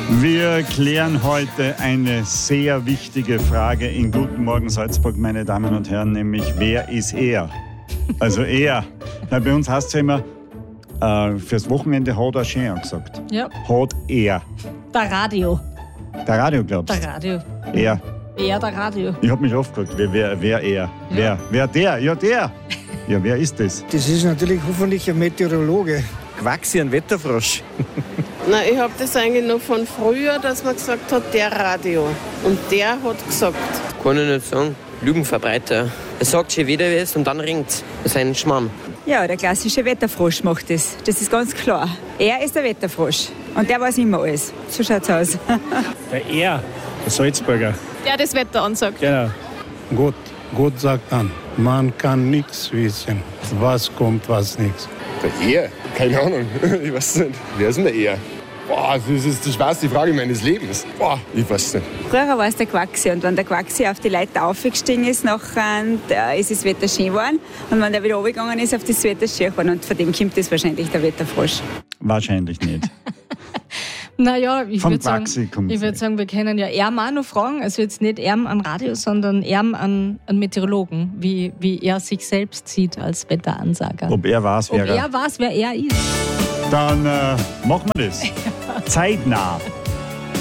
Wir klären heute eine sehr wichtige Frage in Guten Morgen Salzburg, meine Damen und Herren, nämlich wer ist er? Also er. Na, bei uns heißt es ja immer, fürs Wochenende hat er schön gesagt. Ja. Hat er. Der Radio. Der Radio, glaubst du? Der Radio. Er. Er, der Radio. Ich hab mich oft gefragt, wer er? Ja. Wer der? Ja, der. Ja, wer ist das? Das ist natürlich hoffentlich ein Meteorologe. Quaxi, ein Wetterfrosch. Nein, ich habe das eigentlich noch von früher, dass man gesagt hat, der Radio. Und der hat gesagt. Kann ich nicht sagen. Lügenverbreiter. Er sagt schon wieder was und dann ringt's. Das ist ein Schmarrn. Ja, der klassische Wetterfrosch macht das. Das ist ganz klar. Er ist der Wetterfrosch. Und der weiß immer alles. So schaut's aus. Der Salzburger. Der das Wetter ansagt. Genau. Gott sagt dann, man kann nichts wissen. Was kommt, was nichts. Der Er? Keine Ahnung. Ich weiß nicht. Wer ist denn der Er? Boah, das ist die schwerste Frage meines Lebens. Boah, ich weiß nicht. Früher war es der Quaxi. Und wenn der Quaxi auf die Leiter aufgestiegen ist, nachher ist das Wetter schön geworden. Und wenn der wieder runtergegangen ist, auf das Wetter schön geworden. Und von dem kommt das wahrscheinlich der Wetterfrosch. Wahrscheinlich nicht. Naja, ich Vom würde Quaxi kommt sagen, wir können ja Erm auch noch fragen. Also jetzt nicht Erm an Radio, sondern Erm an Meteorologen, wie er sich selbst sieht als Wetteransager. Ob er weiß, wer er ist. Dann machen wir das. Zeitnah.